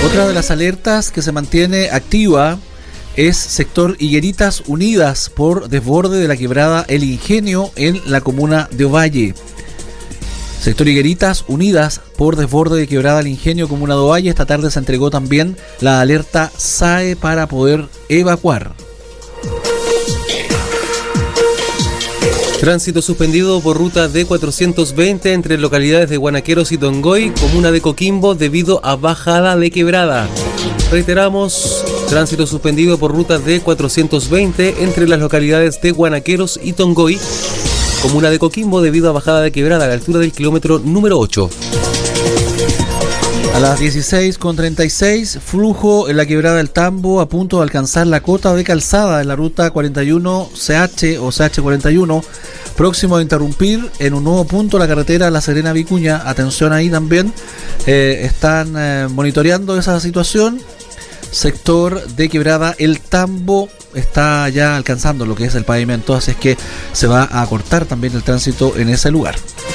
Otra de las alertas que se mantiene activa es sector Higueritas Unidas por desborde de la quebrada El Ingenio en la comuna de Ovalle. Sector Higueritas Unidas por desborde de quebrada El Ingenio, comuna de Ovalle. Esta tarde se entregó también la alerta SAE para poder evacuar. Tránsito suspendido por ruta D420 entre localidades de Guanaqueros y Tongoy, comuna de Coquimbo, debido a bajada de quebrada. Reiteramos, tránsito suspendido por ruta D420 entre las localidades de Guanaqueros y Tongoy, comuna de Coquimbo, debido a bajada de quebrada a la altura del kilómetro número 8. A las 16:36, flujo en la quebrada del Tambo a punto de alcanzar la cota de calzada en la ruta 41 CH o CH41, próximo a interrumpir en un nuevo punto la carretera La Serena Vicuña. Atención ahí también, están monitoreando esa situación. Sector de quebrada El Tambo está ya alcanzando lo que es el pavimento, así es que se va a cortar también el tránsito en ese lugar.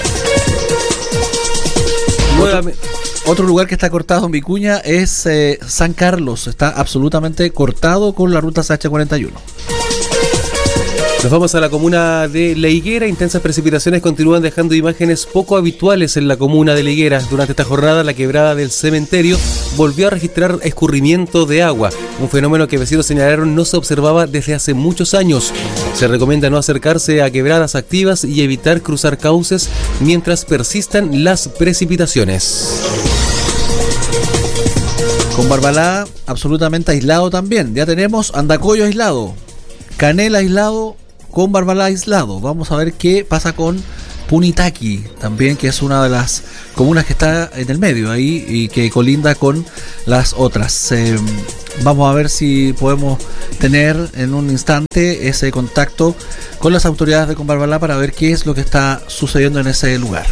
Otro lugar que está cortado en Vicuña es San Carlos. Está absolutamente cortado con la ruta CH41. Nos vamos a la comuna de La Higuera. Intensas precipitaciones continúan dejando imágenes poco habituales en la comuna de La Higuera. Durante esta jornada, la quebrada del Cementerio volvió a registrar escurrimiento de agua, un fenómeno que vecinos señalaron no se observaba desde hace muchos años. Se recomienda no acercarse a quebradas activas y evitar cruzar cauces mientras persistan las precipitaciones. Con Barbalá absolutamente aislado también. Ya tenemos Andacollo aislado, Canela aislado, con Barbalá aislado. Vamos a ver qué pasa con Punitaqui también, que es una de las comunas que está en el medio ahí y que colinda con las otras. Vamos a ver si podemos tener en un instante ese contacto con las autoridades de Combarbalá para ver qué es lo que está sucediendo en ese lugar.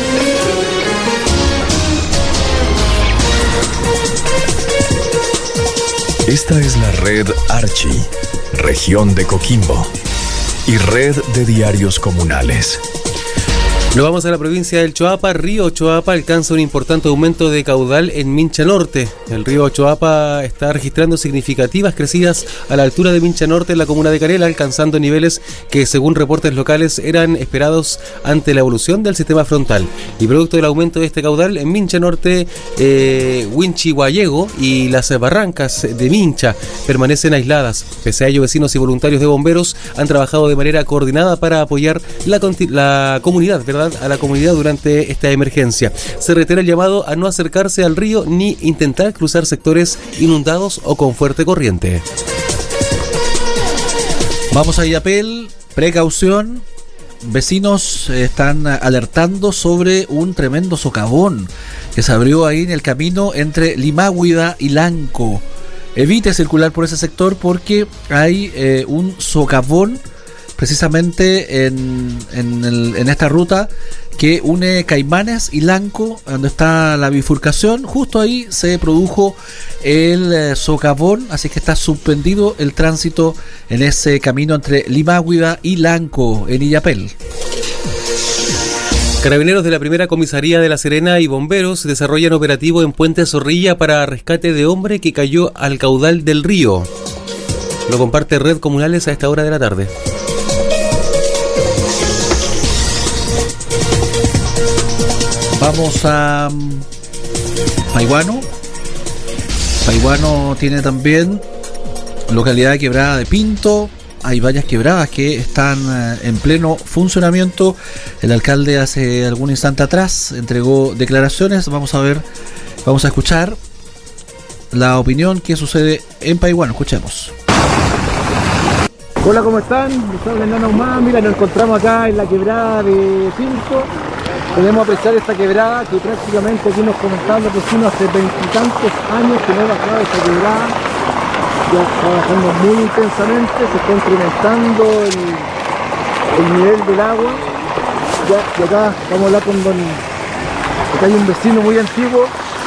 Esta es la red Archi, región de Coquimbo, y red de diarios comunales. Nos vamos a la provincia del Choapa. Río Choapa alcanza un importante aumento de caudal en Mincha Norte. El río Choapa está registrando significativas crecidas a la altura de Mincha Norte en la comuna de Canela, alcanzando niveles que, según reportes locales, eran esperados ante la evolución del sistema frontal. Y producto del aumento de este caudal en Mincha Norte, Huinchihuayego y las barrancas de Mincha permanecen aisladas. Pese a ello, vecinos y voluntarios de bomberos han trabajado de manera coordinada para apoyar la comunidad, ¿verdad?, a la comunidad durante esta emergencia. Se reitera el llamado a no acercarse al río ni intentar cruzar sectores inundados o con fuerte corriente. Vamos a Illapel, precaución. Vecinos están alertando sobre un tremendo socavón que se abrió ahí en el camino entre Limáhuida y Lanco. Evite circular por ese sector porque hay un socavón precisamente en esta ruta que une Caimanes y Lanco, donde está la bifurcación. Justo ahí se produjo el socavón, así que está suspendido el tránsito en ese camino entre Limáhuida y Lanco, en Illapel. Carabineros de la primera comisaría de La Serena y bomberos desarrollan operativo en Puente Zorrilla para rescate de hombre que cayó al caudal del río. Lo comparte Red Comunales a esta hora de la tarde. Vamos a Paihuano. Paihuano tiene también localidad de Quebrada de Pinto. Hay varias quebradas que están en pleno funcionamiento. El alcalde hace algún instante atrás entregó declaraciones. Vamos a escuchar la opinión que sucede en Paihuano. Escuchemos. Hola, ¿cómo están? Les habla Hernán Ahumada. Mira, nos encontramos acá en la quebrada de Pinto. Podemos apreciar esta quebrada que prácticamente aquí nos comentaban los vecinos hace 20 y tantos años que no bajaba esta quebrada. Ya está bajando muy intensamente, se está incrementando el nivel del agua. Y acá vamos a hablar con acá hay un vecino muy antiguo.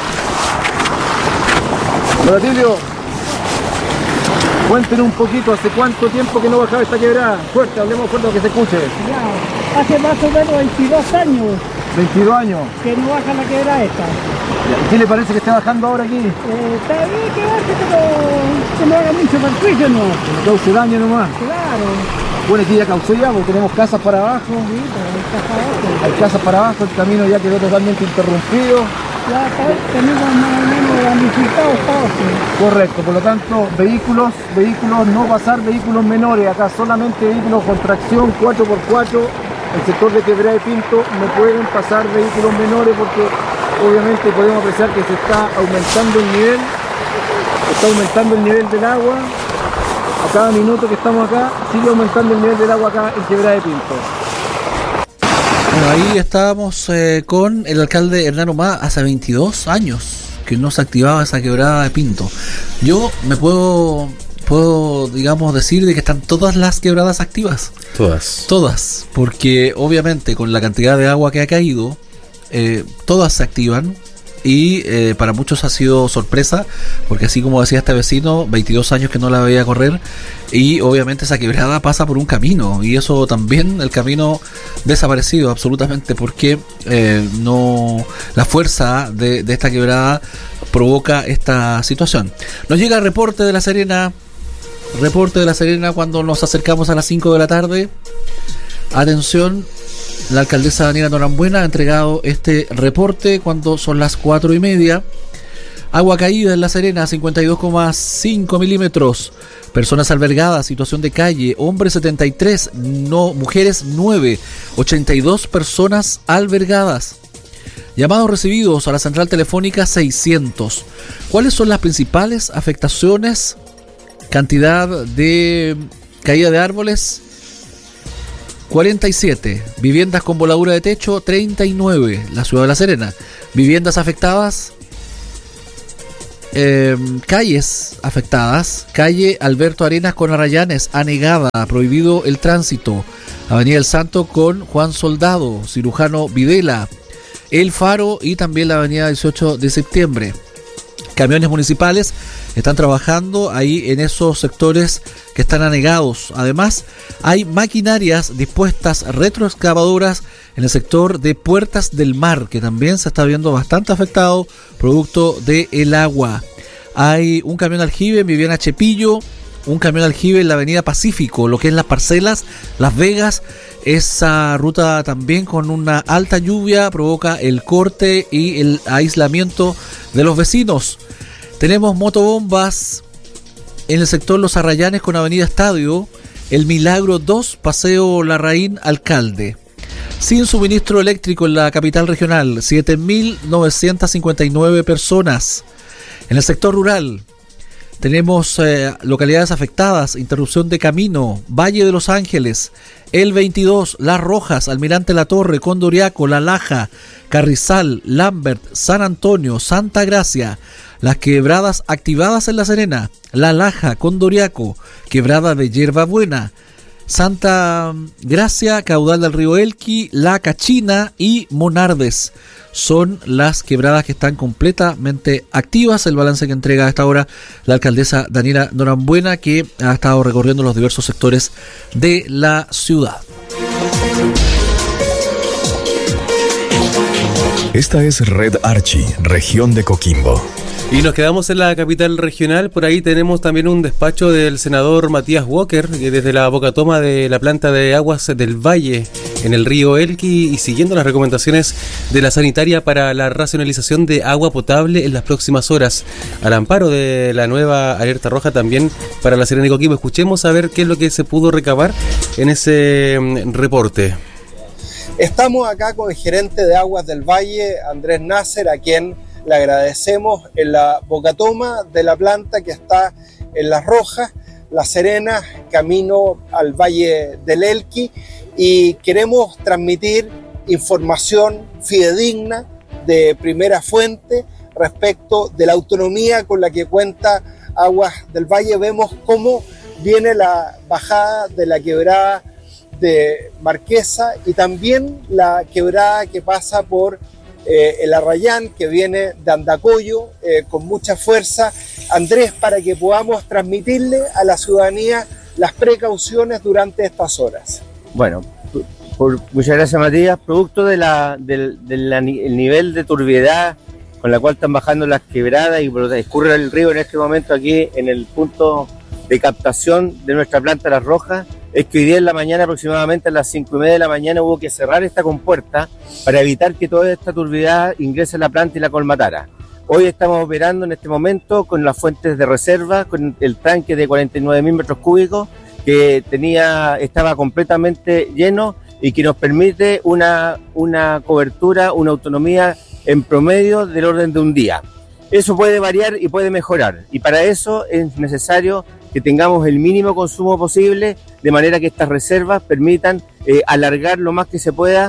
Don Atilio, cuéntenos un poquito, ¿hace cuánto tiempo que no bajaba esta quebrada? Fuerte, hablemos fuerte, que se escuche. Ya, hace más o menos 22 años 22 años. Que no baja la quebrada esta. ¿Qué le parece que esté bajando ahora aquí? Está bien que baje, pero que no haga mucho perjuicio, ¿no? Que cause daño nomás. Claro. Bueno, aquí ya causó ya, porque tenemos casas para abajo. Sí, pero hay casa abajo. Hay casas para abajo, el camino ya quedó totalmente interrumpido. Ya tenemos más o menos damnificados todos. Correcto, por lo tanto, vehículos, no pasar vehículos menores, acá solamente vehículos con tracción 4x4, el sector de Quebrada de Pinto no pueden pasar vehículos menores porque obviamente podemos apreciar que se está aumentando el nivel del agua. A cada minuto que estamos acá, sigue aumentando el nivel del agua acá en Quebrada de Pinto. Bueno, ahí estábamos con el alcalde Hernán Humá hace 22 años que no se activaba esa quebrada de Pinto. Yo me puedo digamos decir de que están todas las quebradas activas. Todas, porque obviamente con la cantidad de agua que ha caído, todas se activan. Y para muchos ha sido sorpresa, porque así como decía este vecino, 22 años que no la veía correr, y obviamente esa quebrada pasa por un camino, y eso también, el camino desaparecido absolutamente, porque no la fuerza de esta quebrada provoca esta situación. Nos llega el reporte de La Serena cuando nos acercamos a las 5 de la tarde. Atención. La alcaldesa Daniela Norambuena ha entregado este reporte cuando son las 4:30. Agua caída en La Serena, 52,5 milímetros. Personas albergadas, situación de calle. Hombres 73, mujeres 9. 82 personas albergadas. Llamados recibidos a la central telefónica 600. ¿Cuáles son las principales afectaciones? Cantidad de caída de árboles, 47. Viviendas con voladura de techo, 39. La ciudad de La Serena. Viviendas afectadas, calles afectadas. Calle Alberto Arenas con Arrayanes, anegada, prohibido el tránsito. Avenida El Santo con Juan Soldado, Cirujano Videla, El Faro y también la avenida 18 de septiembre. Camiones municipales están trabajando ahí en esos sectores que están anegados. Además, hay maquinarias dispuestas, retroexcavadoras en el sector de Puertas del Mar, que también se está viendo bastante afectado producto del agua. Hay un camión aljibe en Viviana Chepillo, un camión aljibe en la avenida Pacífico, lo que es Las Parcelas, Las Vegas. Esa ruta también con una alta lluvia provoca el corte y el aislamiento de los vecinos. Tenemos motobombas en el sector Los Arrayanes con avenida Estadio, El Milagro 2, Paseo Larraín, Alcalde. Sin suministro eléctrico en la capital regional, 7.959 personas. En el sector rural tenemos localidades afectadas, interrupción de camino, Valle de Los Ángeles, El 22, Las Rojas, Almirante La Torre, Condoriaco, La Laja, Carrizal, Lambert, San Antonio, Santa Gracia. Las quebradas activadas en La Serena, La Laja, Condoriaco, quebrada de Hierbabuena, Santa Gracia, caudal del río Elqui, La Cachina y Monardes. Son las quebradas que están completamente activas. El balance que entrega a esta hora la alcaldesa Daniela Norambuena, que ha estado recorriendo los diversos sectores de la ciudad. Esta es Red Archi, región de Coquimbo. Y nos quedamos en la capital regional. Por ahí tenemos también un despacho del senador Matías Walker, desde la bocatoma de la planta de aguas del Valle en el río Elqui, y siguiendo las recomendaciones de la sanitaria para la racionalización de agua potable en las próximas horas, al amparo de la nueva alerta roja también para La Serena y Coquimbo. Escuchemos a ver qué es lo que se pudo recabar en ese reporte. Estamos acá con el gerente de Aguas del Valle, Andrés Nasser, a quien le agradecemos en la bocatoma de la planta que está en Las Rojas, La Serena, camino al Valle del Elqui, y queremos transmitir información fidedigna de primera fuente respecto de la autonomía con la que cuenta Aguas del Valle. Vemos cómo viene la bajada de la quebrada de Marquesa y también la quebrada que pasa por el Arrayán, que viene de Andacollo con mucha fuerza. Andrés, para que podamos transmitirle a la ciudadanía las precauciones durante estas horas. Bueno, Muchas gracias, Matías. Producto del nivel de turbiedad con la cual están bajando las quebradas y por lo que escurre el río en este momento aquí en el punto de captación de nuestra planta Las Rojas, es que hoy día en la mañana, aproximadamente a las 5:30 de la mañana, hubo que cerrar esta compuerta para evitar que toda esta turbiedad ingrese a la planta y la colmatara. Hoy estamos operando en este momento con las fuentes de reserva, con el tanque de 49.000 metros cúbicos que estaba completamente lleno y que nos permite una cobertura, una autonomía en promedio del orden de un día. Eso puede variar y puede mejorar, y para eso es necesario que tengamos el mínimo consumo posible, de manera que estas reservas permitan alargar lo más que se pueda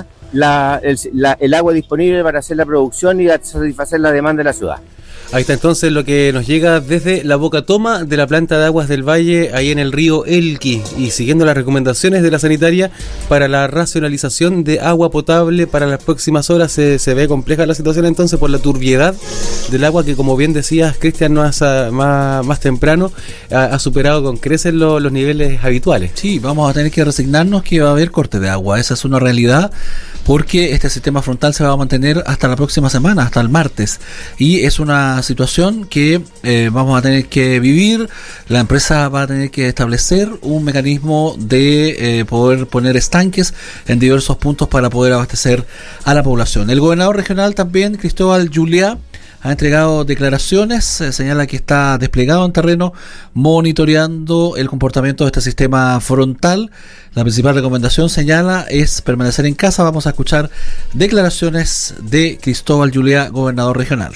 el agua disponible para hacer la producción y satisfacer la demanda de la ciudad. Ahí está entonces lo que nos llega desde la Bocatoma de la planta de aguas del Valle, ahí en el río Elqui, y siguiendo las recomendaciones de la sanitaria para la racionalización de agua potable para las próximas horas. Se ve compleja la situación entonces por la turbiedad del agua que, como bien decías, Cristian, más temprano ha superado con creces los niveles habituales. Sí, vamos a tener que resignarnos que va a haber corte de agua, esa es una realidad, porque este sistema frontal se va a mantener hasta la próxima semana, hasta el martes, y es una situación que vamos a tener que vivir. La empresa va a tener que establecer un mecanismo de poder poner estanques en diversos puntos para poder abastecer a la población. El gobernador regional también, Cristóbal Juliá, ha entregado declaraciones, señala que está desplegado en terreno monitoreando el comportamiento de este sistema frontal. La principal recomendación, señala, es permanecer en casa. Vamos a escuchar declaraciones de Cristóbal Juliá, gobernador regional.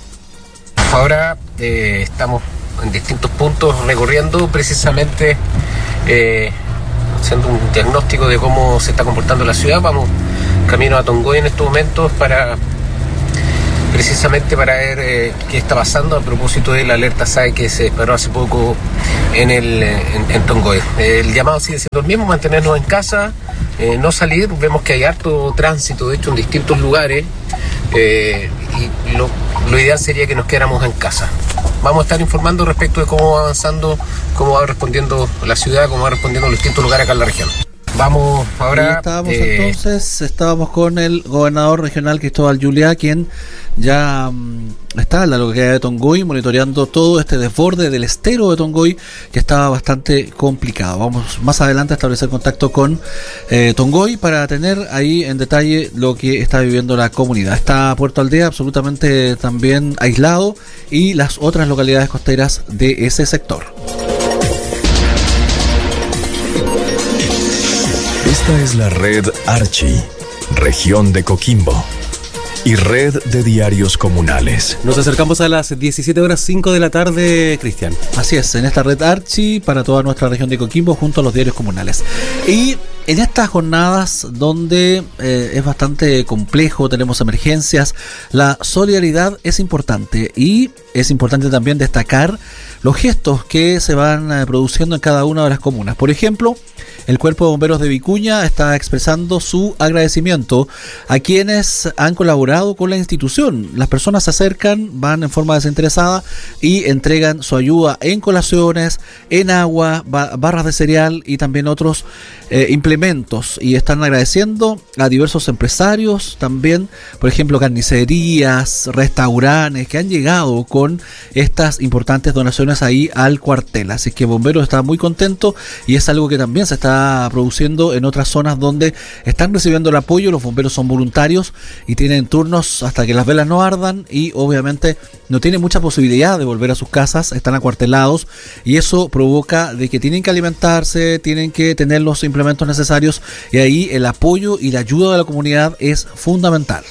Ahora estamos en distintos puntos recorriendo precisamente haciendo un diagnóstico de cómo se está comportando la ciudad. Vamos camino a Tongoy en estos momentos precisamente para ver qué está pasando a propósito de la alerta SAE que se disparó hace poco en Tongoy. El llamado sigue siendo el mismo: mantenernos en casa, no salir. Vemos que hay harto tránsito, de hecho, en distintos lugares, y lo ideal sería que nos quedáramos en casa. Vamos a estar informando respecto de cómo va avanzando, cómo va respondiendo la ciudad, cómo va respondiendo los distintos lugares acá en la región. Vamos ahora. Estábamos con el gobernador regional Cristóbal Juliá, quien ya está en la localidad de Tongoy monitoreando todo este desborde del estero de Tongoy, que estaba bastante complicado. Vamos más adelante a establecer contacto con Tongoy para tener ahí en detalle lo que está viviendo la comunidad. Está Puerto Aldea absolutamente también aislado, y las otras localidades costeras de ese sector. Esta es la red Archi, región de Coquimbo, y red de diarios comunales. Nos acercamos a las 17:05 de la tarde, Cristian. Así es, en esta red Archi para toda nuestra región de Coquimbo junto a los diarios comunales. Y en estas jornadas donde es bastante complejo, tenemos emergencias, la solidaridad es importante, y es importante también destacar los gestos que se van produciendo en cada una de las comunas. Por ejemplo, el Cuerpo de Bomberos de Vicuña está expresando su agradecimiento a quienes han colaborado con la institución. Las personas se acercan, van en forma desinteresada y entregan su ayuda en colaciones, en agua, barras de cereal y también otros implementos, y están agradeciendo a diversos empresarios también, por ejemplo carnicerías, restaurantes que han llegado con estas importantes donaciones ahí al cuartel. Así que Bomberos está muy contento, y es algo que también se está produciendo en otras zonas donde están recibiendo el apoyo. Los bomberos son voluntarios y tienen turnos hasta que las velas no ardan, y obviamente no tienen mucha posibilidad de volver a sus casas, están acuartelados, y eso provoca de que tienen que alimentarse, tienen que tener los implementos necesarios, y ahí el apoyo y la ayuda de la comunidad es fundamental.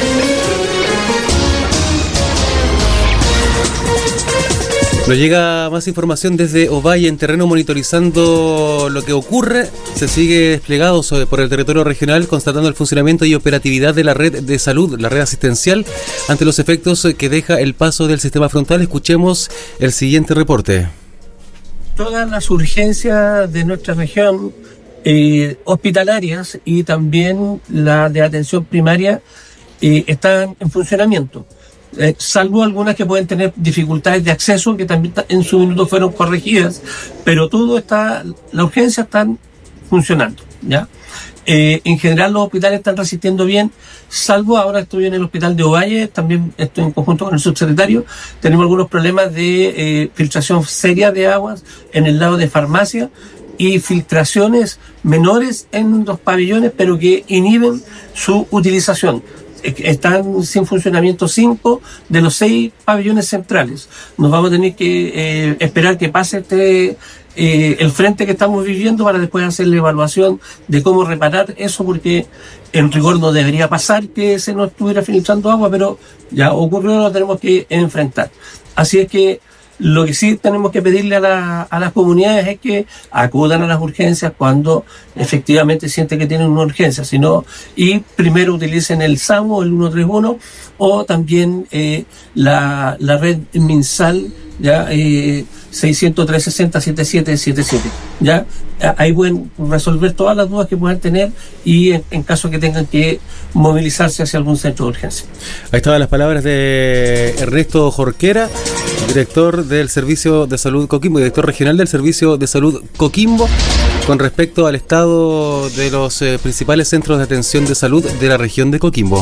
Nos llega más información desde Ovalle, en terreno monitorizando lo que ocurre. Se sigue desplegado por el territorio regional, constatando el funcionamiento y operatividad de la red de salud, la red asistencial, ante los efectos que deja el paso del sistema frontal. Escuchemos el siguiente reporte. Todas las urgencias de nuestra región, hospitalarias y también la de atención primaria, están en funcionamiento. Salvo algunas que pueden tener dificultades de acceso, que también en su minuto fueron corregidas, pero todo está, la urgencia están funcionando, ¿ya? En general los hospitales están resistiendo bien, salvo ahora estoy en el hospital de Ovalle, también estoy en conjunto con el subsecretario, tenemos algunos problemas de filtración seria de aguas en el lado de farmacia y filtraciones menores en los pabellones, pero que inhiben su utilización. Están sin funcionamiento 5 de los 6 pabellones centrales. Nos vamos a tener que esperar que pase el frente que estamos viviendo para después hacer la evaluación de cómo reparar eso, porque en rigor no debería pasar que se nos estuviera filtrando agua, pero ya ocurrió, lo tenemos que enfrentar. Así es que lo que sí tenemos que pedirle a las comunidades es que acudan a las urgencias cuando efectivamente sienten que tienen una urgencia, sino y primero utilicen el SAMU, el 131, o también la red MinSal, ya 600-360-7777, ya ahí pueden resolver todas las dudas que puedan tener y en caso que tengan que movilizarse hacia algún centro de urgencia. Ahí estaban las palabras de Ernesto Jorquera, director del Servicio de Salud Coquimbo, director regional del Servicio de Salud Coquimbo, con respecto al estado de los principales centros de atención de salud de la región de Coquimbo.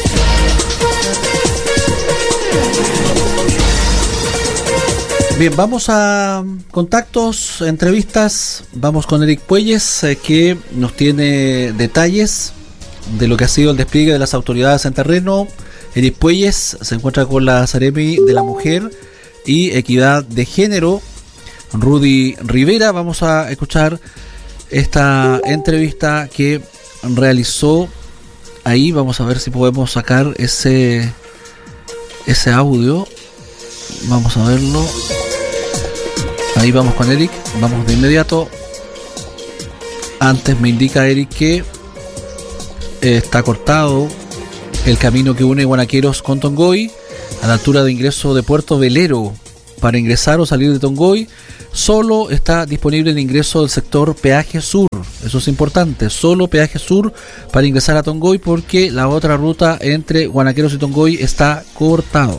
Bien, vamos a contactos, entrevistas. Vamos con Eric Puelles, que nos tiene detalles de lo que ha sido el despliegue de las autoridades en terreno. Eric Puelles se encuentra con la Seremi de la Mujer y Equidad de Género, Rudy Rivera. Vamos a escuchar esta entrevista que realizó ahí. Vamos a ver si podemos sacar ese audio. Vamos a verlo. Ahí vamos con Eric. Vamos de inmediato. Antes me indica Eric que está cortado el camino que une Guanaqueros con Tongoy a la altura de ingreso de Puerto Velero. Para ingresar o salir de Tongoy solo está disponible el ingreso del sector Peaje Sur. Eso es importante, solo Peaje Sur para ingresar a Tongoy, porque la otra ruta entre Guanaqueros y Tongoy está cortado.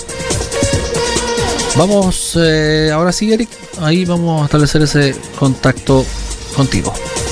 Vamos, ahora sí, Eric, ahí vamos a establecer ese contacto contigo.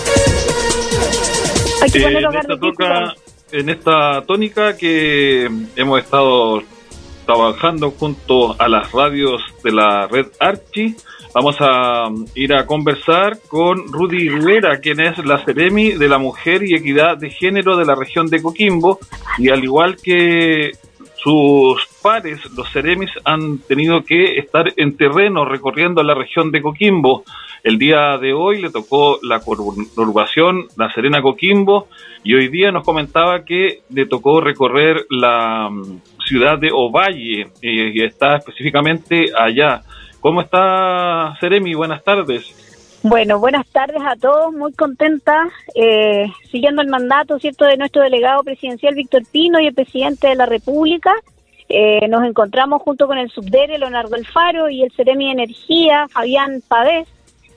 En esta tónica que hemos estado trabajando junto a las radios de la red Archi, vamos a ir a conversar con Rudy Rivera, quien es la Seremi de la Mujer y Equidad de Género de la región de Coquimbo, y al igual que sus pares, los Seremis, han tenido que estar en terreno recorriendo la región de Coquimbo. El día de hoy le tocó la conurbación La Serena Coquimbo, y hoy día nos comentaba que le tocó recorrer la ciudad de Ovalle, y está específicamente allá. ¿Cómo está, Seremi? Buenas tardes. Bueno, buenas tardes a todos, muy contenta, siguiendo el mandato, ¿cierto?, de nuestro delegado presidencial Víctor Pino y el presidente de la República. Nos encontramos junto con el subdere Leonardo Alfaro y el Seremi de Energía, Fabián Páez,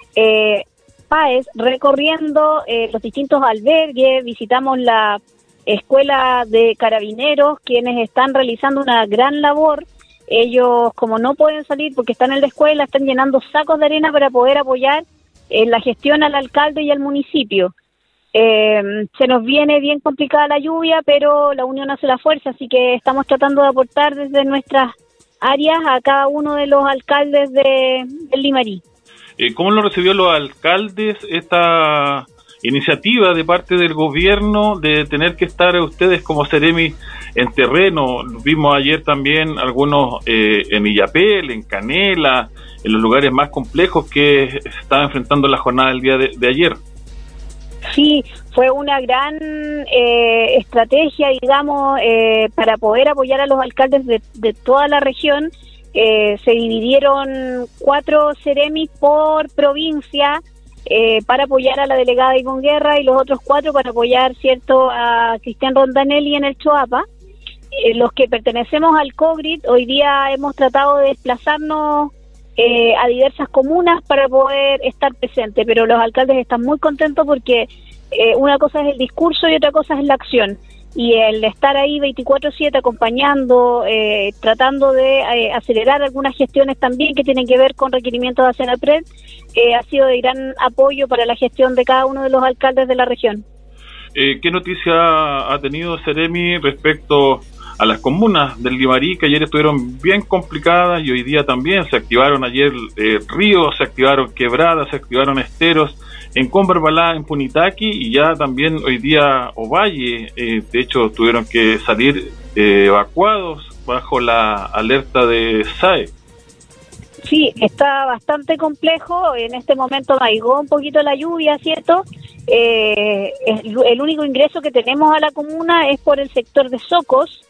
recorriendo los distintos albergues. Visitamos la escuela de carabineros, quienes están realizando una gran labor. Ellos, como no pueden salir porque están en la escuela, están llenando sacos de arena para poder apoyar la gestión al alcalde y al municipio. Se nos viene bien complicada la lluvia, pero la unión hace la fuerza, así que estamos tratando de aportar desde nuestras áreas a cada uno de los alcaldes del Limarí. ¿Cómo lo recibió los alcaldes esta iniciativa de parte del gobierno de tener que estar ustedes como Seremi en terreno? Vimos ayer también algunos en Illapel, en Canela, en los lugares más complejos que se estaban enfrentando la jornada del día de ayer. Sí, fue una gran estrategia, digamos, para poder apoyar a los alcaldes de toda la región. Se dividieron 4 Seremis por provincia para apoyar a la delegada Ivonne Guerra, y los otros 4 para apoyar, ¿cierto?, a Cristian Rondanelli en el Choapa. Los que pertenecemos al COGRID, hoy día hemos tratado de desplazarnos a diversas comunas para poder estar presentes, pero los alcaldes están muy contentos porque una cosa es el discurso y otra cosa es la acción, y el estar ahí 24/7 acompañando, tratando de acelerar algunas gestiones también que tienen que ver con requerimientos de Senapred, ha sido de gran apoyo para la gestión de cada uno de los alcaldes de la región. ¿qué noticia ha tenido Seremi respecto a las comunas del Limarí, que ayer estuvieron bien complicadas y hoy día también se activaron ayer ríos, se activaron quebradas, se activaron esteros en Combarbalá, en Punitaqui, y ya también hoy día Ovalle, de hecho tuvieron que salir evacuados bajo la alerta de SAE. Sí, está bastante complejo. En este momento maigó un poquito la lluvia, ¿cierto? El único ingreso que tenemos a la comuna es por el sector de Socos.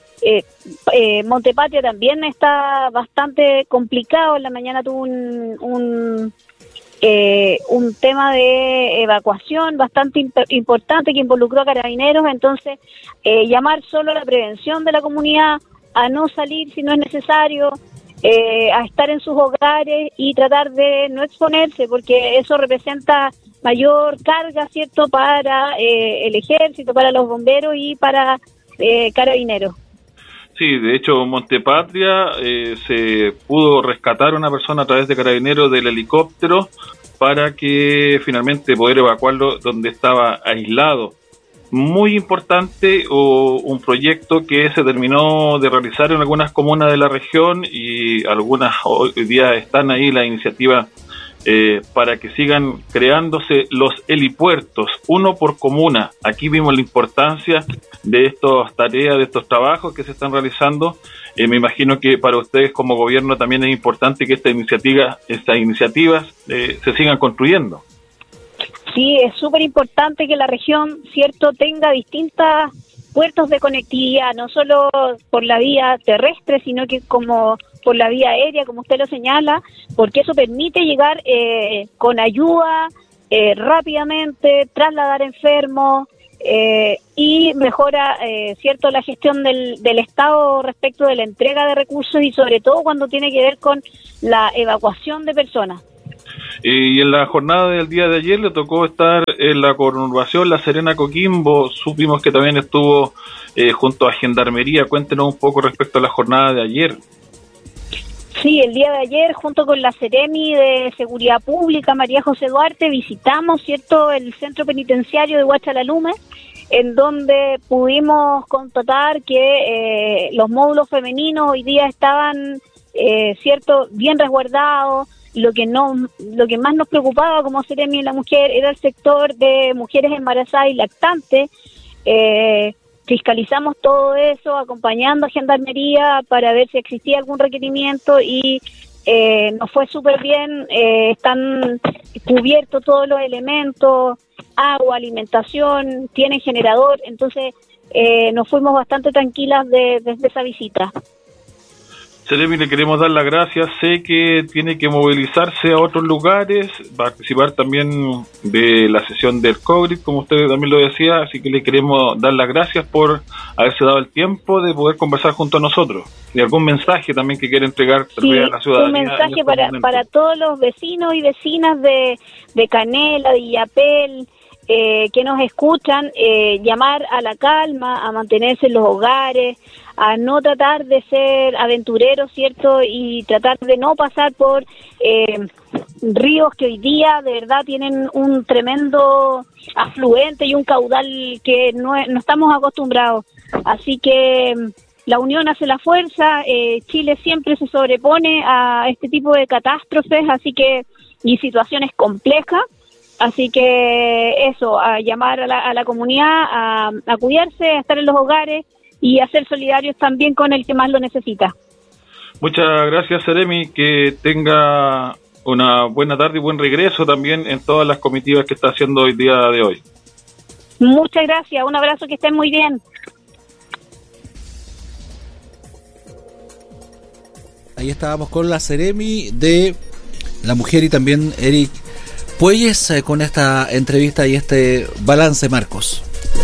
Montepatria también está bastante complicado. En la mañana tuvo un tema de evacuación bastante importante que involucró a carabineros. Entonces, llamar solo a la prevención de la comunidad, a no salir si no es necesario, a estar en sus hogares y tratar de no exponerse, porque eso representa mayor carga, ¿cierto?, para el ejército, para los bomberos y para carabineros. Sí, de hecho, Montepatria se pudo rescatar a una persona a través de carabineros del helicóptero para que finalmente poder evacuarlo donde estaba aislado. Muy importante un proyecto que se terminó de realizar en algunas comunas de la región y algunas hoy día están ahí las iniciativas para que sigan creándose los helipuertos, uno por comuna. Aquí vimos la importancia de estas tareas, de estos trabajos que se están realizando. Me imagino que para ustedes como gobierno también es importante que estas iniciativas se sigan construyendo. Sí, es súper importante que la región, ¿cierto?, tenga distintos puertos de conectividad, no solo por la vía terrestre, sino que como por la vía aérea, como usted lo señala, porque eso permite llegar con ayuda rápidamente, trasladar enfermos y mejora, ¿cierto?, la gestión del Estado respecto de la entrega de recursos y sobre todo cuando tiene que ver con la evacuación de personas. Y en la jornada del día de ayer le tocó estar en la conurbación La Serena-Coquimbo. Supimos que también estuvo junto a Gendarmería. Cuéntenos un poco respecto a la jornada de ayer. Sí, el día de ayer, junto con la Seremi de Seguridad Pública, María José Duarte, visitamos, ¿cierto?, el centro penitenciario de Huachalalume, en donde pudimos constatar que los módulos femeninos hoy día estaban, ¿cierto?, bien resguardados. Lo que más nos preocupaba como Seremi y la mujer era el sector de mujeres embarazadas y lactantes. Fiscalizamos todo eso, acompañando a Gendarmería para ver si existía algún requerimiento y nos fue súper bien. Están cubiertos todos los elementos, agua, alimentación, tienen generador, entonces nos fuimos bastante tranquilas desde esa visita. Seremi, le queremos dar las gracias. Sé que tiene que movilizarse a otros lugares, participar también de la sesión del COVID, como usted también lo decía, así que le queremos dar las gracias por haberse dado el tiempo de poder conversar junto a nosotros. Y algún mensaje también que quiera entregar a la ciudadanía. Un mensaje para todos los vecinos y vecinas de Canela, de Illapel, que nos escuchan, llamar a la calma, a mantenerse en los hogares, a no tratar de ser aventureros, ¿cierto? Y tratar de no pasar por ríos que hoy día de verdad tienen un tremendo afluente y un caudal que no estamos acostumbrados. Así que la unión hace la fuerza. Chile siempre se sobrepone a este tipo de catástrofes, y situaciones complejas. Así que eso, a llamar a la comunidad a cuidarse, a estar en los hogares y a ser solidarios también con el que más lo necesita. Muchas gracias, Seremi, que tenga una buena tarde y buen regreso también en todas las comitivas que está haciendo hoy día de hoy. Muchas gracias, un abrazo, que estén muy bien. Ahí estábamos con la Seremi de la mujer y también Eric Puelles con esta entrevista y este balance, Marcos.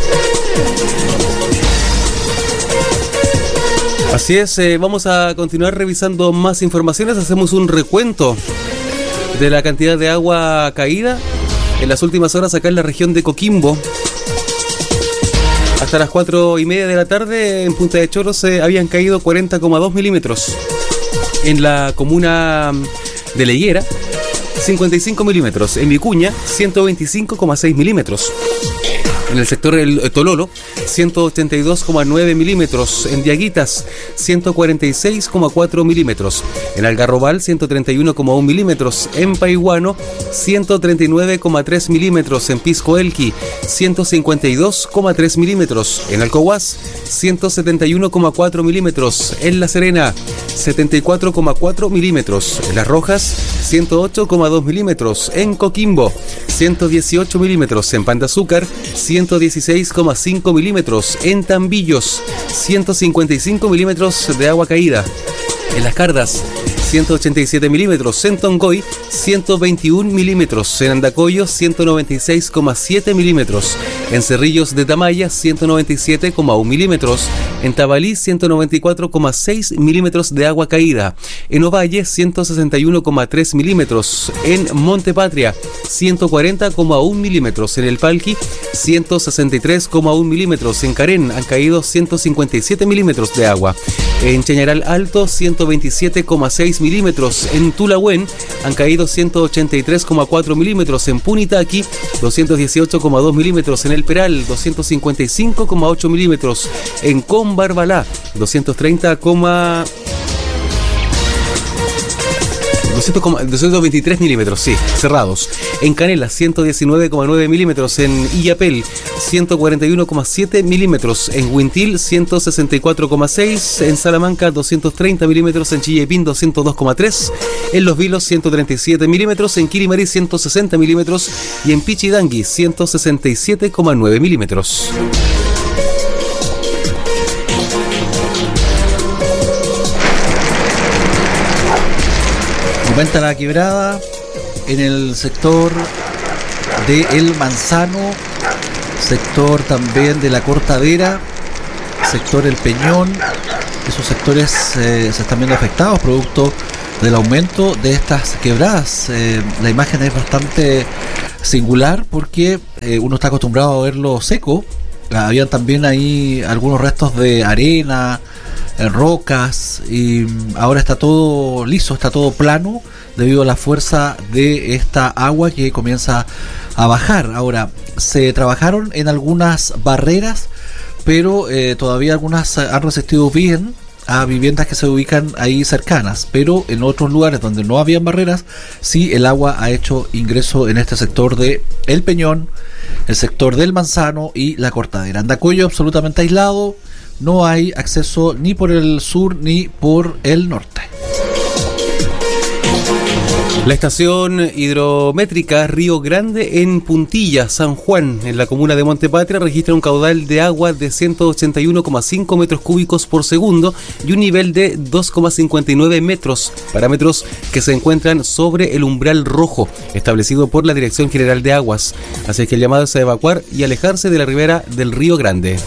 Así es, vamos a continuar revisando más informaciones. Hacemos un recuento de la cantidad de agua caída en las últimas horas acá en la región de Coquimbo. Hasta las 4:30 de la tarde en Punta de Choros habían caído 40,2 milímetros. En la comuna de Leguera, 55 milímetros. En Vicuña, 125,6 milímetros. En el sector El Tololo, 182,9 milímetros. En Diaguitas, 146,4 milímetros. En Algarrobal, 131,1 milímetros. En Paihuano, 139,3 milímetros. En Pisco Elqui, 152,3 milímetros. En Alcohuas, 171,4 milímetros. En La Serena, 74,4 milímetros. En Las Rojas, 108,2 milímetros. En Coquimbo, 118 milímetros. En Pan de Azúcar, 116,5 milímetros. En Tambillos, 155 milímetros de agua caída. En Las Cardas, 187 milímetros. En Tongoy, 121 milímetros. En Andacoyo, 196,7 milímetros. En Cerrillos de Tamaya, 197,1 milímetros. En Tabalí, 194,6 milímetros de agua caída. En Ovalle, 161,3 milímetros. En Montepatria, 140,1 milímetros. En El Palqui, 163,1 milímetros. En Carén han caído 157 milímetros de agua. En Chañaral Alto, 127,6 milímetros. En Tulahuén han caído 183,4 milímetros. En Punitaqui, 218,2 milímetros. En El Peral, 255,8 milímetros. En Combarbalá, 223 milímetros, sí, cerrados. En Canela, 119,9 milímetros. En Illapel, 141,7 milímetros. En Huintil, 164,6. En Salamanca, 230 milímetros. En Chillepín, 202,3. En Los Vilos, 137 milímetros. En Quilimarí, 160 milímetros. Y en Pichidangui, 167,9 milímetros. Aumenta la quebrada en el sector de El Manzano, sector también de la Cortadera, sector El Peñón. Esos sectores se están viendo afectados producto del aumento de estas quebradas. La imagen es bastante singular porque uno está acostumbrado a verlo seco. Habían también ahí algunos restos de arena, rocas, y ahora está todo liso, está todo plano debido a la fuerza de esta agua que comienza a bajar. Ahora, se trabajaron en algunas barreras, pero todavía algunas han resistido bien a viviendas que se ubican ahí cercanas, pero en otros lugares donde no habían barreras, sí el agua ha hecho ingreso en este sector de El Peñón, el sector del Manzano y la Cortadera. Andacoyo absolutamente aislado, no hay acceso ni por el sur ni por el norte. La estación hidrométrica Río Grande en Puntilla, San Juan, en la comuna de Montepatria, registra un caudal de agua de 181,5 metros cúbicos por segundo y un nivel de 2,59 metros, parámetros que se encuentran sobre el umbral rojo establecido por la Dirección General de Aguas. Así que el llamado es a evacuar y alejarse de la ribera del Río Grande.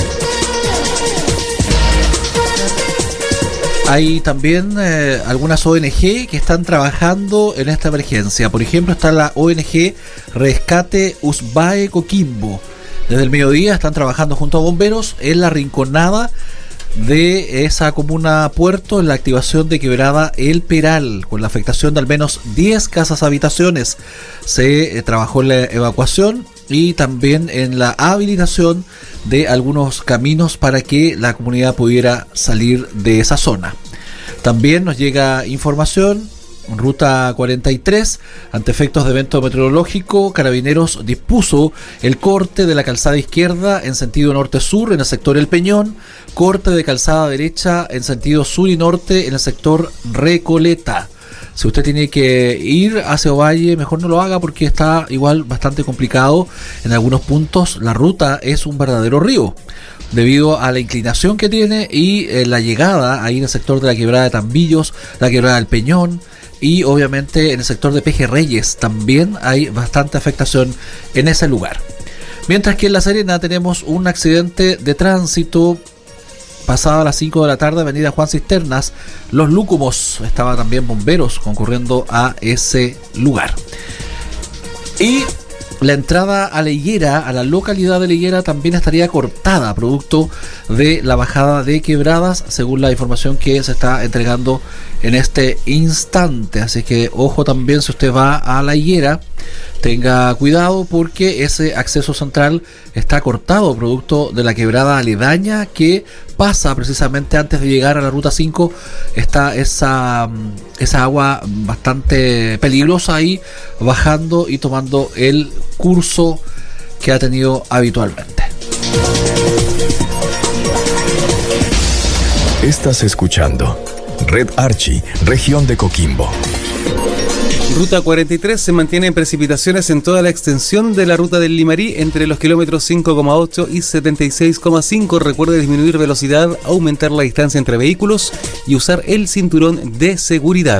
Hay también algunas ONG que están trabajando en esta emergencia. Por ejemplo, está la ONG Rescate Usbae Coquimbo. Desde el mediodía están trabajando junto a bomberos en la rinconada de esa comuna puerto en la activación de quebrada El Peral, con la afectación de al menos 10 casas habitaciones. Se trabajó en la evacuación y también en la habilitación de algunos caminos para que la comunidad pudiera salir de esa zona. También nos llega información. Ruta 43, ante efectos de evento meteorológico, Carabineros dispuso el corte de la calzada izquierda en sentido norte-sur en el sector El Peñón, corte de calzada derecha en sentido sur y norte en el sector Recoleta. Si usted tiene que ir hacia Ovalle, mejor no lo haga porque está igual bastante complicado. En algunos puntos la ruta es un verdadero río debido a la inclinación que tiene y la llegada ahí en el sector de la quebrada de Tambillos, la quebrada del Peñón. Y obviamente en el sector de Pejerreyes también hay bastante afectación en ese lugar. Mientras que en La Serena tenemos un accidente de tránsito pasada las 5 de la tarde, avenida Juan Cisternas, Los Lúcumos. Estaba también bomberos concurriendo a ese lugar. Y la entrada a La Higuera, a la localidad de La Higuera, también estaría cortada producto de la bajada de quebradas, según la información que se está entregando en este instante. Así que ojo también si usted va a La Higuera, tenga cuidado porque ese acceso central está cortado producto de la quebrada aledaña que pasa precisamente antes de llegar a la ruta 5. Está esa agua bastante peligrosa ahí, bajando y tomando el curso que ha tenido habitualmente. Estás escuchando Red Archi, región de Coquimbo. Ruta 43 se mantiene en precipitaciones en toda la extensión de la ruta del Limarí entre los kilómetros 5,8 y 76,5. Recuerde disminuir velocidad, aumentar la distancia entre vehículos y usar el cinturón de seguridad.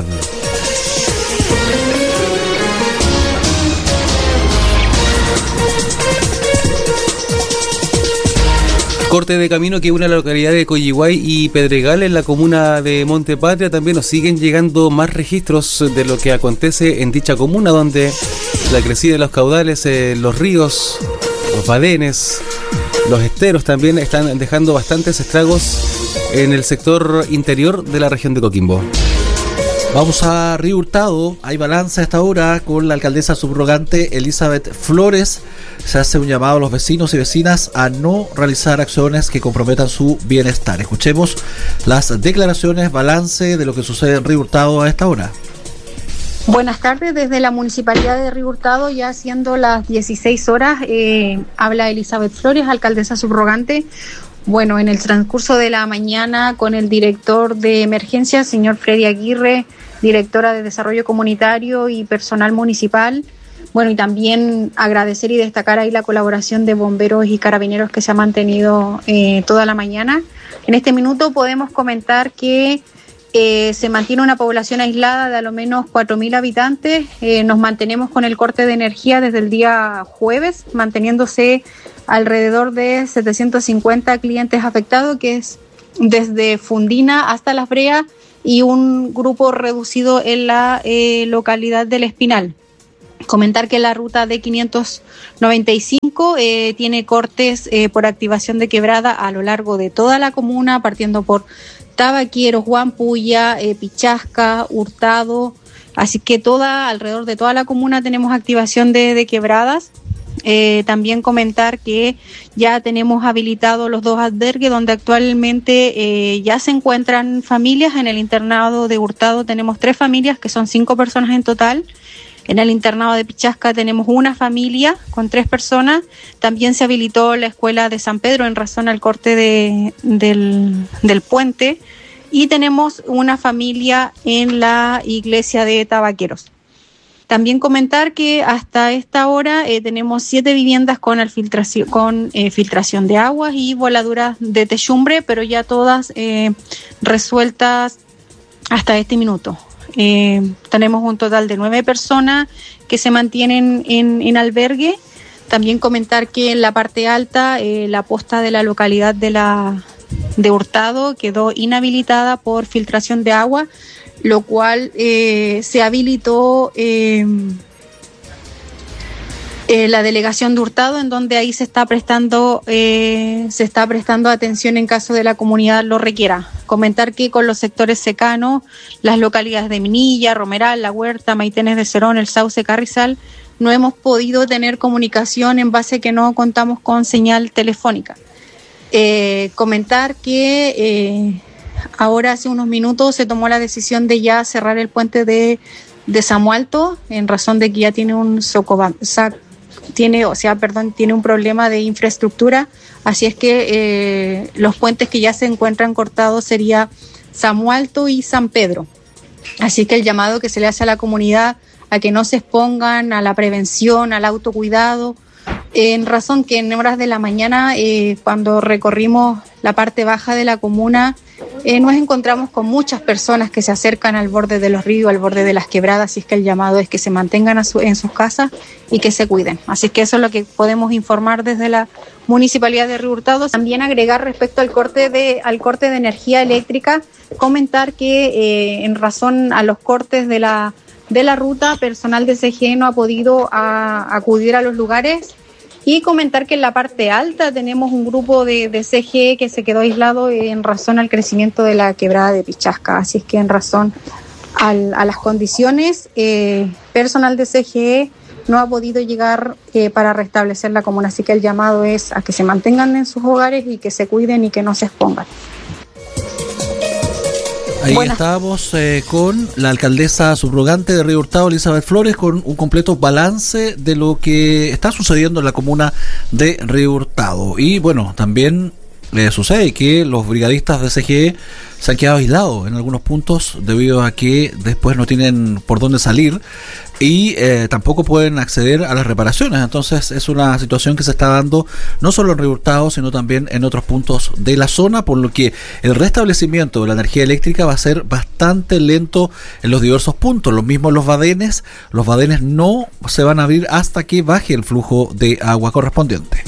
Corte de camino que une a la localidad de Coyihuay y Pedregal en la comuna de Montepatria. También nos siguen llegando más registros de lo que acontece en dicha comuna, donde la crecida de los caudales, los ríos, los badenes, los esteros también están dejando bastantes estragos en el sector interior de la región de Coquimbo. Vamos a Río Hurtado. Hay balance a esta hora con la alcaldesa subrogante Elizabeth Flores. Se hace un llamado a los vecinos y vecinas a no realizar acciones que comprometan su bienestar. Escuchemos las declaraciones, balance de lo que sucede en Río Hurtado a esta hora. Buenas tardes, desde la Municipalidad de Río Hurtado, ya siendo las 16 horas, habla Elizabeth Flores, alcaldesa subrogante. Bueno, en el transcurso de la mañana con el director de emergencias, señor Freddy Aguirre, directora de Desarrollo Comunitario y personal municipal. Bueno, y también agradecer y destacar ahí la colaboración de bomberos y carabineros que se ha mantenido toda la mañana. En este minuto podemos comentar que se mantiene una población aislada de a lo menos 4.000 habitantes. Nos mantenemos con el corte de energía desde el día jueves, manteniéndose alrededor de 750 clientes afectados, que es desde Fundina hasta Las Breas, y un grupo reducido en la localidad del Espinal. Comentar que la ruta D595 tiene cortes por activación de quebrada a lo largo de toda la comuna, partiendo por Tabaqueros, Huampuya, Pichasca, Hurtado, así que alrededor de toda la comuna tenemos activación de quebradas. También comentar que ya tenemos habilitados los 2 albergues donde actualmente ya se encuentran familias. En el internado de Hurtado tenemos 3 familias, que son 5 personas en total. En el internado de Pichasca tenemos una familia con 3 personas. También se habilitó la escuela de San Pedro en razón al corte del puente. Y tenemos una familia en la iglesia de Tabaqueros. También comentar que hasta esta hora tenemos 7 viviendas con filtración de aguas y voladuras de techumbre, pero ya todas resueltas hasta este minuto. Tenemos un total de 9 personas que se mantienen en albergue. También comentar que en la parte alta la posta de la localidad de Hurtado quedó inhabilitada por filtración de agua, lo cual se habilitó la delegación de Hurtado, en donde ahí se está prestando atención en caso de la comunidad lo requiera. Comentar que con los sectores secanos, las localidades de Minilla, Romeral, La Huerta, Maitenes de Cerón, El Sauce, Carrizal, no hemos podido tener comunicación en base a que no contamos con señal telefónica. Comentar que ahora hace unos minutos se tomó la decisión de ya cerrar el puente de Samualto en razón de que ya tiene tiene un problema de infraestructura, así es que los puentes que ya se encuentran cortados sería Samualto y San Pedro. Así que el llamado que se le hace a la comunidad a que no se expongan a la prevención, al autocuidado, en razón que en horas de la mañana, cuando recorrimos la parte baja de la comuna, nos encontramos con muchas personas que se acercan al borde de los ríos, al borde de las quebradas, así es que el llamado es que se mantengan en sus casas y que se cuiden. Así que eso es lo que podemos informar desde la Municipalidad de Río Hurtado. También agregar respecto al corte de energía eléctrica, comentar que en razón a los cortes de la ruta, personal de CGE no ha podido acudir a los lugares. Y comentar que en la parte alta tenemos un grupo de CGE que se quedó aislado en razón al crecimiento de la quebrada de Pichasca. Así es que en razón a las condiciones, personal de CGE no ha podido llegar para restablecer la comuna. Así que el llamado es a que se mantengan en sus hogares y que se cuiden y que no se expongan. Ahí estábamos con la alcaldesa subrogante de Río Hurtado, Elizabeth Flores, con un completo balance de lo que está sucediendo en la comuna de Río Hurtado. Y bueno, también sucede que los brigadistas de CGE se han quedado aislados en algunos puntos debido a que después no tienen por dónde salir y tampoco pueden acceder a las reparaciones. Entonces es una situación que se está dando no solo en Río Hurtado, sino también en otros puntos de la zona, por lo que el restablecimiento de la energía eléctrica va a ser bastante lento en los diversos puntos. Lo mismo en los badenes no se van a abrir hasta que baje el flujo de agua correspondiente.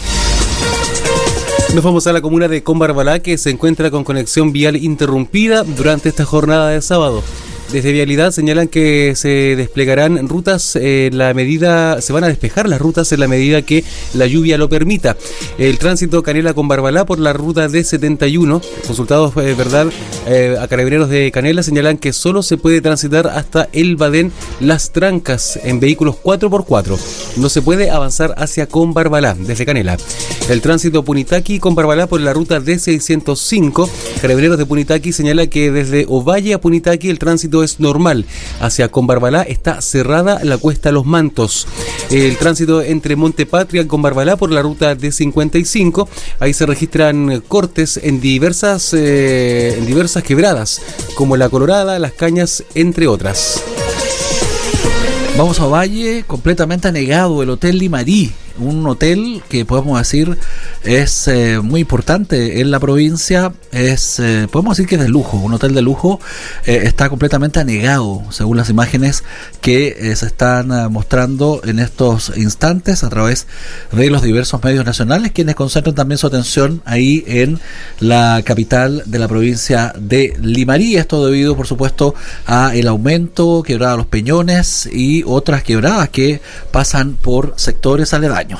Nos vamos a la comuna de Combarbalá, que se encuentra con conexión vial interrumpida durante esta jornada de sábado. Desde Vialidad señalan que se desplegarán rutas se van a despejar las rutas en la medida que la lluvia lo permita. El tránsito Canela Combarbalá por la ruta D71, consultados a carabineros de Canela, señalan que solo se puede transitar hasta el Badén Las Trancas en vehículos 4x4. No se puede avanzar hacia Combarbalá desde Canela. El tránsito Punitaqui Combarbalá por la ruta D605, carabineros de Punitaqui señala que desde Ovalle a Punitaqui el tránsito es normal. Hacia Combarbalá está cerrada la cuesta Los Mantos. El tránsito entre Montepatria y Combarbalá por la ruta D55, ahí se registran cortes en diversas quebradas, como La Colorada, Las Cañas, entre otras. Vamos a Ovalle, completamente anegado el Hotel Limarí, un hotel que podemos decir es muy importante en la provincia, podemos decir que es de lujo, un hotel de lujo, está completamente anegado según las imágenes que se están mostrando en estos instantes a través de los diversos medios nacionales, quienes concentran también su atención ahí en la capital de la provincia de Limarí. Esto debido, por supuesto, a el aumento, quebrada Los Peñones y otras quebradas que pasan por sectores aledaños.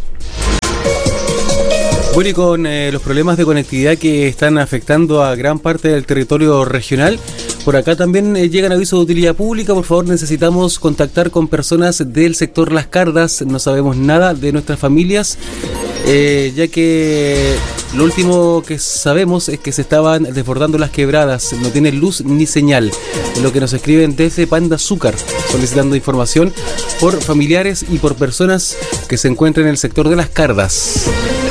Bueno, y con los problemas de conectividad que están afectando a gran parte del territorio regional, por acá también llegan avisos de utilidad pública. Por favor, necesitamos contactar con personas del sector Las Cardas. No sabemos nada de nuestras familias, ya que lo último que sabemos es que se estaban desbordando las quebradas, no tiene luz ni señal. Lo que nos escriben desde Panda Azúcar, solicitando información por familiares y por personas que se encuentran en el sector de Las Cardas.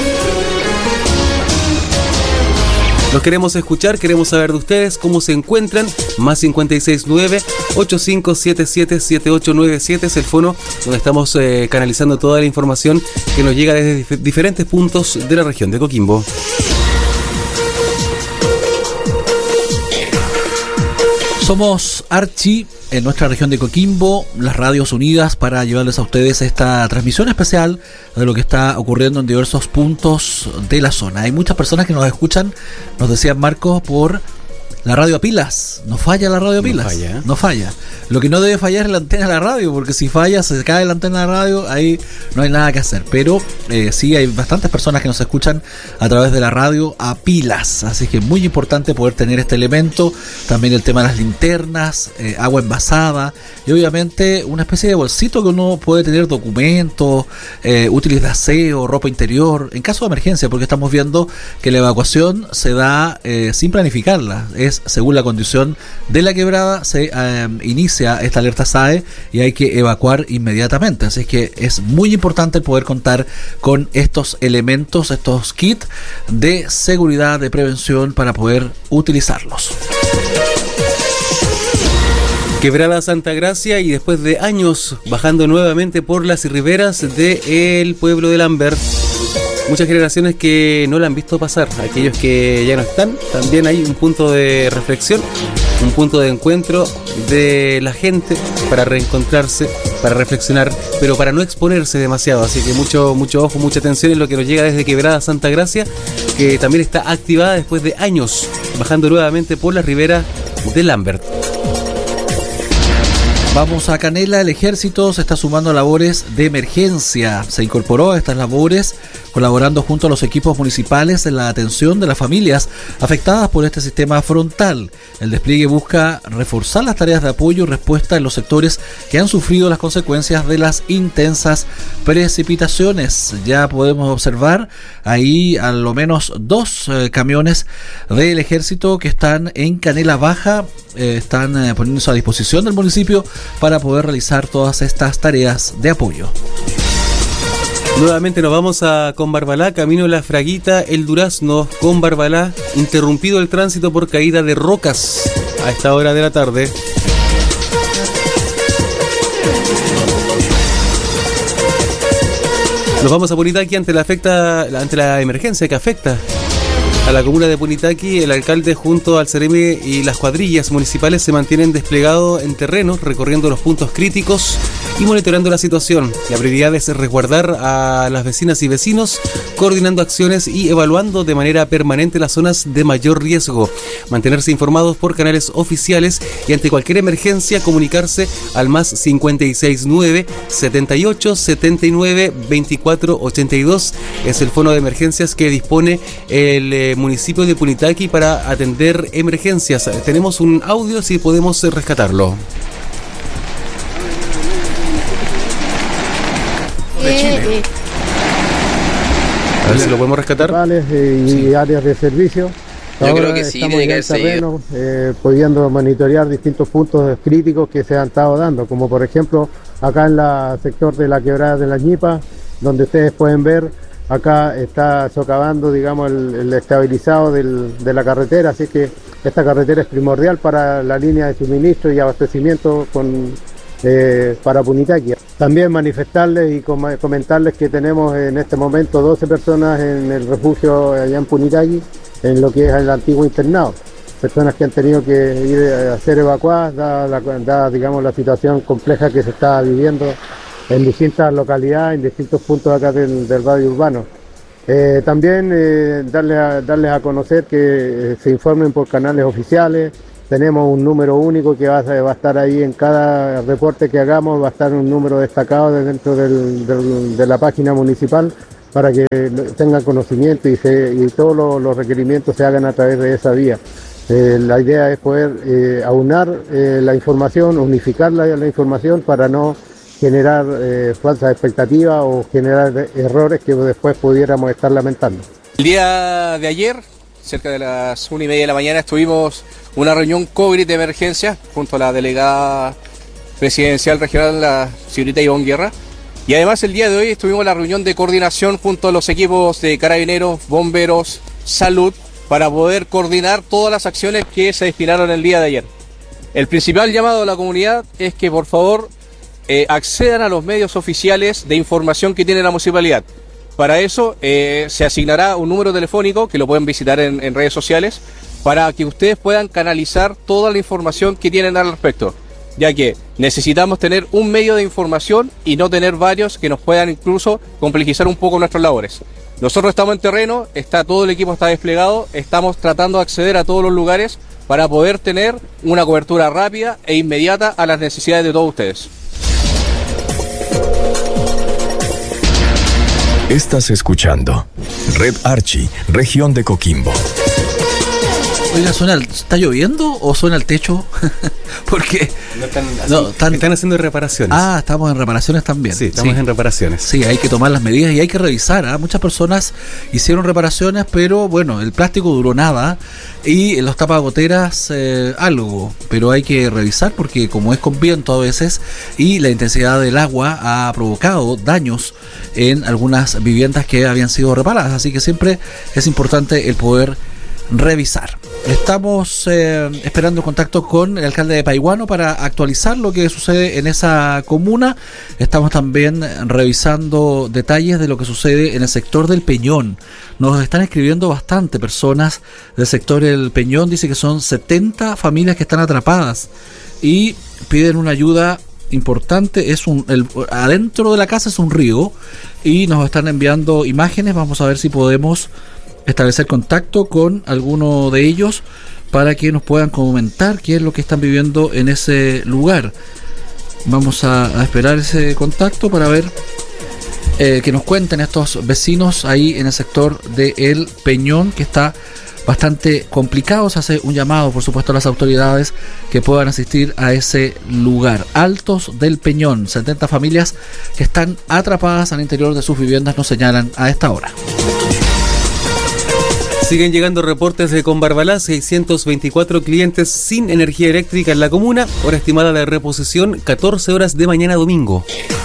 Los queremos escuchar, queremos saber de ustedes cómo se encuentran. Más 569-8577-7897 es el fono donde estamos canalizando toda la información que nos llega desde diferentes puntos de la región de Coquimbo. Somos Archi en nuestra región de Coquimbo, las radios unidas para llevarles a ustedes esta transmisión especial de lo que está ocurriendo en diversos puntos de la zona. Hay muchas personas que nos escuchan, nos decían Marcos, por la radio a pilas. No falla la radio a pilas. No falla. Lo que no debe fallar es la antena de la radio, porque si falla, se cae la antena de la radio, ahí no hay nada que hacer. Pero sí hay bastantes personas que nos escuchan a través de la radio a pilas. Así que es muy importante poder tener este elemento. También el tema de las linternas, agua envasada y obviamente una especie de bolsito que uno puede tener documentos, útiles de aseo, ropa interior, en caso de emergencia, porque estamos viendo que la evacuación se da sin planificarla. Es según la condición de la quebrada, se inicia esta alerta SAE y hay que evacuar inmediatamente. Así que es muy importante poder contar con estos elementos, estos kits de seguridad, de prevención para poder utilizarlos. Quebrada Santa Gracia, y después de años bajando nuevamente por las riberas del pueblo de Lambert. Muchas generaciones que no la han visto pasar, aquellos que ya no están, también hay un punto de reflexión, un punto de encuentro de la gente para reencontrarse, para reflexionar, pero para no exponerse demasiado. Así que mucho ojo, mucha atención en lo que nos llega desde Quebrada Santa Gracia, que también está activada después de años, bajando nuevamente por la ribera de Lambert. Vamos a Canela. El ejército se está sumando a labores de emergencia. Se incorporó a estas labores colaborando junto a los equipos municipales en la atención de las familias afectadas por este sistema frontal. El despliegue busca reforzar las tareas de apoyo y respuesta en los sectores que han sufrido las consecuencias de las intensas precipitaciones. Ya podemos observar ahí al lo menos 2 camiones del ejército que están en Canela Baja, están poniéndose a disposición del municipio para poder realizar todas estas tareas de apoyo. Nuevamente nos vamos a Combarbalá, camino La Fraguita, El Durazno, Combarbalá, interrumpido el tránsito por caída de rocas a esta hora de la tarde. Nos vamos a Punitaqui ante la emergencia que afecta a la comuna de Punitaqui. El alcalde junto al CEREMI y las cuadrillas municipales se mantienen desplegados en terrenos, recorriendo los puntos críticos y monitoreando la situación. La prioridad es resguardar a las vecinas y vecinos, coordinando acciones y evaluando de manera permanente las zonas de mayor riesgo. Mantenerse informados por canales oficiales y ante cualquier emergencia comunicarse al más 569 78 79 24 82. Es el fono de emergencias que dispone el municipio de Punitaqui para atender emergencias. Tenemos un audio, si podemos rescatarlo. De Chile. A ver si lo podemos rescatar. Y sí. Áreas de servicio. Yo Ahora creo que sí, estamos tiene en que el seguir. terreno, pudiendo monitorear distintos puntos críticos que se han estado dando, como por ejemplo acá en el sector de la quebrada de la Ñipa, donde ustedes pueden ver, acá está socavando, digamos, el estabilizado de la carretera, así que esta carretera es primordial para la línea de suministro y abastecimiento para Punitaqui. También manifestarles y comentarles que tenemos en este momento 12 personas en el refugio allá en Punitaqui, en lo que es el antiguo internado. Personas que han tenido que ir a ser evacuadas, dada digamos, la situación compleja que se está viviendo en distintas localidades, en distintos puntos acá del radio urbano. También darles a conocer que se informen por canales oficiales. Tenemos un número único que va a estar ahí en cada reporte que hagamos, va a estar un número destacado dentro de la página municipal para que tengan conocimiento y todos los requerimientos se hagan a través de esa vía. La idea es poder aunar la información, unificar la información para no generar falsas expectativas o generar errores que después pudiéramos estar lamentando. El día de ayer, cerca de las 1:30 de la mañana, estuvimos una reunión COVID de emergencia junto a la delegada presidencial regional, la señorita Ivonne Guerra. Y además el día de hoy estuvimos en la reunión de coordinación junto a los equipos de carabineros, bomberos, salud, para poder coordinar todas las acciones que se destinaron el día de ayer. El principal llamado a la comunidad es que por favor accedan a los medios oficiales de información que tiene la municipalidad. Para eso se asignará un número telefónico que lo pueden visitar en redes sociales para que ustedes puedan canalizar toda la información que tienen al respecto, ya que necesitamos tener un medio de información y no tener varios que nos puedan incluso complejizar un poco nuestras labores. Nosotros estamos en terreno, todo el equipo está desplegado, estamos tratando de acceder a todos los lugares para poder tener una cobertura rápida e inmediata a las necesidades de todos ustedes. Estás escuchando Red Archi, región de Coquimbo. Oiga, ¿está lloviendo o suena el techo? Porque están haciendo reparaciones. Ah, estamos en reparaciones también. Sí, estamos en reparaciones. Sí, hay que tomar las medidas y hay que revisar. Muchas personas hicieron reparaciones, pero bueno, el plástico duró nada y los tapagoteras algo. Pero hay que revisar porque como es con viento a veces y la intensidad del agua ha provocado daños en algunas viviendas que habían sido reparadas. Así que siempre es importante el poder revisar. Estamos esperando contacto con el alcalde de Paiguano para actualizar lo que sucede en esa comuna. Estamos también revisando detalles de lo que sucede en el sector del Peñón. Nos están escribiendo bastante personas del sector del Peñón. Dice que son 70 familias que están atrapadas y piden una ayuda importante. Adentro de la casa es un río y nos están enviando imágenes. Vamos a ver si podemos establecer contacto con alguno de ellos para que nos puedan comentar qué es lo que están viviendo en ese lugar. Vamos a esperar ese contacto para ver que nos cuenten estos vecinos ahí en el sector de El Peñón, que está bastante complicado. Se hace un llamado, por supuesto, a las autoridades que puedan asistir a ese lugar. Altos del Peñón, 70 familias que están atrapadas al interior de sus viviendas, nos señalan a esta hora. Siguen llegando reportes de Combarbalá, 624 clientes sin energía eléctrica en la comuna, hora estimada de reposición 14 horas de mañana domingo.